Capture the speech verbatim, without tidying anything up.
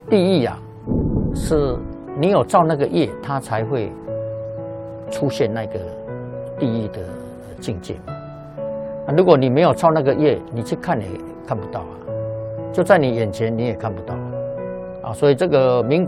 地狱啊，是你有造那个业，它才会出现那个地狱的境界嘛。啊，如果你没有造那个业，你去看也看不到啊，就在你眼前你也看不到啊。啊，所以这个民国。